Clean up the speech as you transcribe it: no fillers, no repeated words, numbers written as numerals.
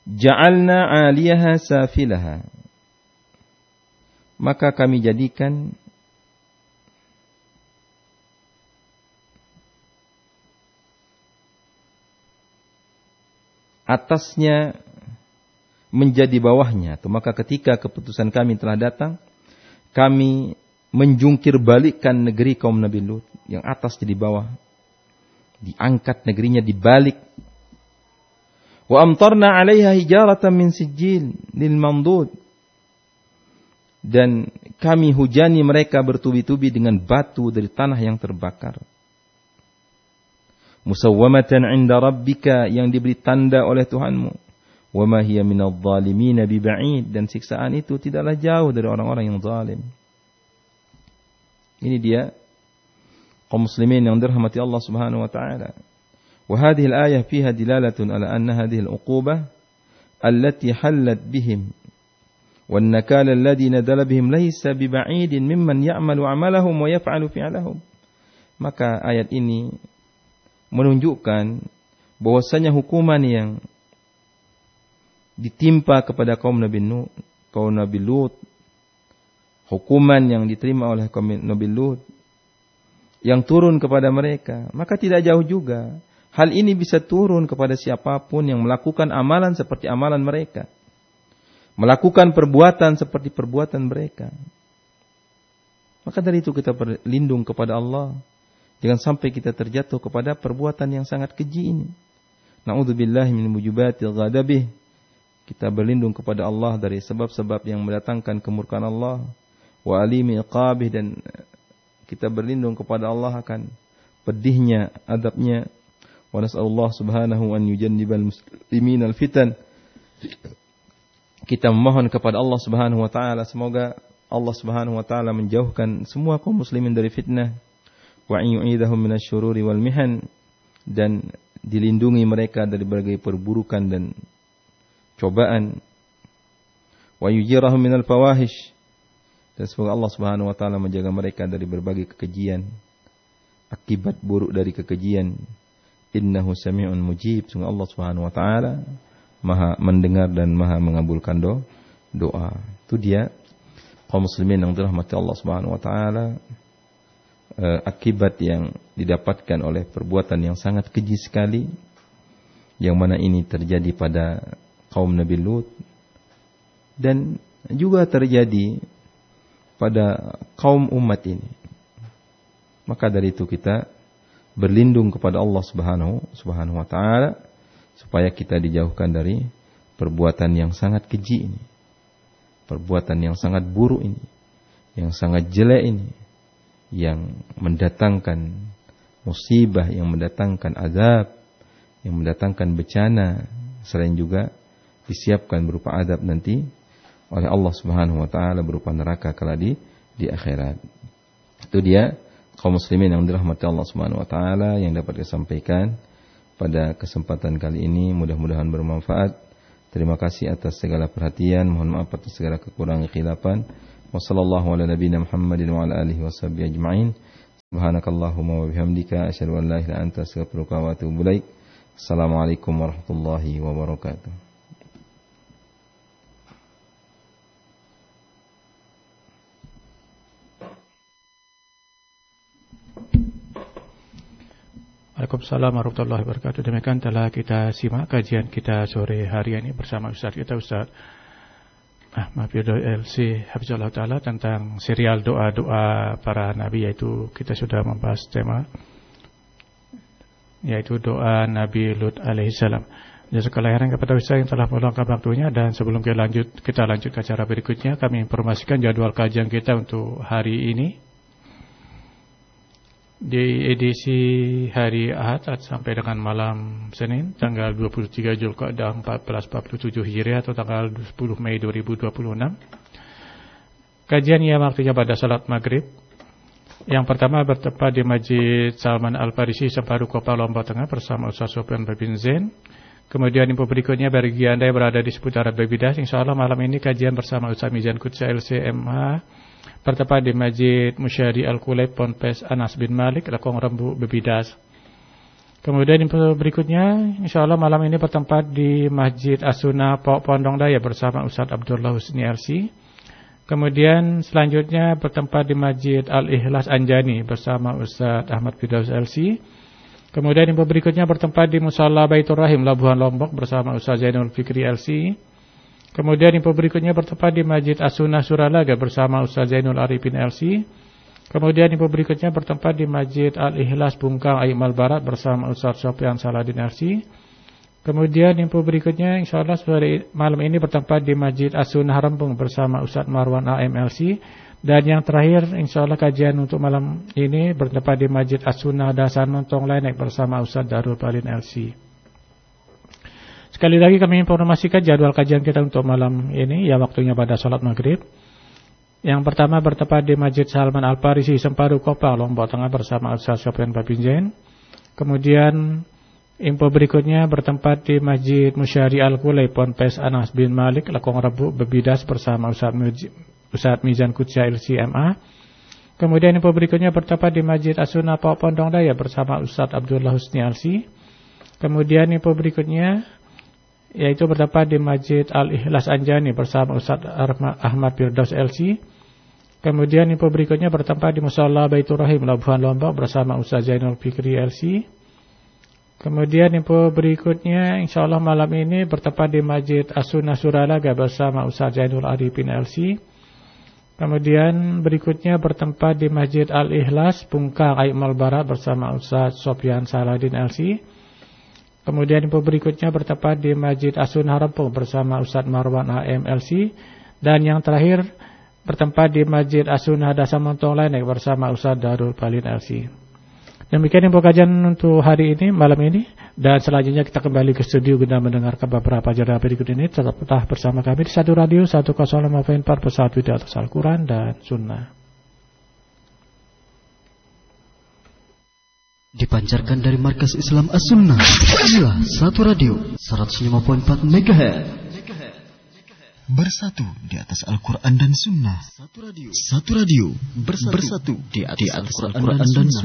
ja'alna 'aliyaha safilaha. Maka kami jadikan atasnya menjadi bawahnya. Maka ketika keputusan kami telah datang, kami menjungkir balikkan negeri kaum Nabi Lut. Yang atas jadi bawah. Diangkat negerinya dibalik. Wa amtarna 'alaiha hijaratan min sijil lil mandud. Dan kami hujani mereka bertubi-tubi dengan batu dari tanah yang terbakar. Musawwamatan 'inda rabbika, yang diberi tanda oleh Tuhanmu. Wa ma hiya minadh dhalimin biba'id, dan siksaan itu tidaklah jauh dari orang-orang yang zalim. Ini dia kaum muslimin yang dirahmati Allah Subhanahu wa taala. Wa hadhihi al-ayah fiha dilalatun ala anna hadhihi al-uqubah allati hallat bihim wan nakal alladhi nadala bihim laysa biba'idin mimman ya'malu 'amalahum wa yaf'alu fi'lahum. Maka ayat ini menunjukkan bahwasanya hukuman yang ditimpa kepada kaum Nabi Lut, hukuman yang diterima oleh kaum Nabi Lut yang turun kepada mereka, maka tidak jauh juga hal ini bisa turun kepada siapapun yang melakukan amalan seperti amalan mereka, melakukan perbuatan seperti perbuatan mereka. Maka dari itu kita berlindung kepada Allah, jangan sampai kita terjatuh kepada perbuatan yang sangat keji ini. Na'udzubillahi min mujibatil ghadabih. Kita berlindung kepada Allah dari sebab-sebab yang mendatangkan kemurkaan Allah. Wa alimi iqabih, dan kita berlindung kepada Allah akan pedihnya adabnya. Wa nas'alullah subhanahu an yujannibal muslimin al-fitan. Kita memohon kepada Allah Subhanahu wa taala, semoga Allah Subhanahu wa taala menjauhkan semua kaum muslimin dari fitnah. Wa yu'idahum minasyururi wal mihan, dan dilindungi mereka dari berbagai perburukan dan cobaan. Wa yujirahum minal fawahish, dan semoga Allah Subhanahu wa taala menjaga mereka dari berbagai kekejian, akibat buruk dari kekejian. Innahu sami'un mujib. Sungguh Allah Subhanahu wa taala Maha mendengar dan Maha mengabulkan doa. Itu dia kaum muslimin yang dirahmati Allah Subhanahu wa taala, akibat yang didapatkan oleh perbuatan yang sangat keji sekali, yang mana ini terjadi pada kaum Nabi Lut dan juga terjadi pada kaum umat ini. Maka dari itu kita berlindung kepada Allah Subhanahu wa taala supaya kita dijauhkan dari perbuatan yang sangat keji ini, perbuatan yang sangat buruk ini, yang sangat jelek ini, yang mendatangkan musibah, yang mendatangkan azab, yang mendatangkan bencana, selain juga disiapkan berupa azab nanti oleh Allah Subhanahu wa taala berupa neraka kala di akhirat. Itu dia kaum muslimin yang dirahmati Allah Subhanahu wa taala yang dapat disampaikan pada kesempatan kali ini. Mudah-mudahan bermanfaat. Terima kasih atas segala perhatian. Mohon maaf atas segala kekurangan khilafan. Wassallallahu ala nabiyina Muhammadin wa ala alihi washabihi ajma'in. Subhanakallahumma wa bihamdika asyhadu an la ilaha illa anta astaghfiruka wa atubu ilaik. Assalamualaikum warahmatullahi wabarakatuh. Waalaikumsalam warahmatullahi wabarakatuh. Demikian telah kita simak kajian kita sore hari ini bersama Ustaz kita, Ustaz Ahmad Firdaus LC Hafizahullah Ta'ala, tentang serial doa-doa para nabi, yaitu kita sudah membahas tema yaitu doa Nabi Lut alaihissalam. Jazakallahu kepada Ustaz yang telah meluangkan waktunya, dan sebelum kita lanjut ke acara berikutnya, kami informasikan jadwal kajian kita untuk hari ini. Di edisi hari Ahad sampai dengan malam Senin tanggal 23 Zulqa'dah 1447 Hijriah atau tanggal 10 Mei 2026. Kajian yang waktunya pada salat maghrib. Yang pertama bertempat di Masjid Salman Al-Farisi, Semparu, Kota Lombok Tengah bersama Ustaz Sofyan bin Zain. Kemudian info berikutnya bagi Anda yang berada di seputaran Bebidas, insyaallah malam ini kajian bersama Ustaz Mizan Qudsi LCMH bertempat di Masjid Musyadi Al-Qulaib Ponpes Anas bin Malik, Lekong Rembu, Bebidas. Kemudian info berikutnya, insyaallah malam ini bertempat di Masjid As-Sunnah Pondok Daya bersama Ustaz Abdullah Husni LC. Kemudian selanjutnya bertempat di Masjid Al-Ikhlas Anjani bersama Ustaz Ahmad Firdaus LC. Kemudian info berikutnya bertempat di Musalla Baitur Rahim Labuhan Lombok bersama Ustaz Zainul Fikri LC. Kemudian info berikutnya bertempat di Masjid As-Sunnah Suralaga bersama Ustaz Zainul Arifin LC. Kemudian info berikutnya bertempat di Masjid Al-Ikhlas Bungkang Aimal Barat bersama Ustaz Sofyan Saladin LC. Kemudian info berikutnya insyaallah sore malam ini bertempat di Masjid As-Sunnah Rempung bersama Ustaz Marwan AMLC. Dan yang terakhir insyaallah kajian untuk malam ini bertempat di Masjid As-Sunnah Dasan Montong Lenek bersama Ustaz Darul Palin LC. Sekali lagi kami informasikan jadwal kajian kita untuk malam ini, ya waktunya pada salat maghrib. Yang pertama bertempat di Masjid Salman Al-Farisi Semparu Kopang Lombok Tengah bersama Ustaz Sofyan Babinzain. Kemudian info berikutnya bertempat di Masjid Musyari Al-Qulai Ponpes Anas bin Malik Lekong Rebu Bebidas bersama Ustaz Mizan Kutsia LCMA. Kemudian info berikutnya bertempat di Masjid As-Sunnah Pondok Daya bersama Ustaz Abdullah Husni LC. Kemudian info berikutnya yaitu bertempat di Masjid Al-Ikhlas Anjani bersama Ustaz Ahmad Firdaus LC. Kemudian info berikutnya bertempat di Musalla Baitur Rahim Labuhan Lombok bersama Ustaz Zainul Fikri LC. Kemudian info berikutnya insyaallah malam ini bertempat di Masjid As-Sunnah Suralaga bersama Ustaz Zainul Arifin LC. Kemudian berikutnya bertempat di Masjid Al-Ikhlas Bungkang Aimal Barat bersama Ustaz Sofyan Saladin LC. Kemudian info berikutnya bertempat di Masjid As-Sunnah Rempung bersama Ustaz Marwan AMLC. Dan yang terakhir bertempat di Masjid As-Sunnah Dasan Montong Lenek bersama Ustaz Darul Palin LC. Demikian info kajian untuk hari ini, malam ini. Dan selanjutnya kita kembali ke studio guna mendengarkan beberapa jeda berikut ini. Tetaplah bersama kami di Satu Radio 105.4 Pesawat Video atas Al-Quran dan Sunnah. Dipancarkan dari Markas Islam As-Sunnah. Inilah Satu Radio 105.4 MHz. Bersatu di atas Al-Quran dan Sunnah. Satu Radio bersatu di atas Al-Quran dan Sunnah.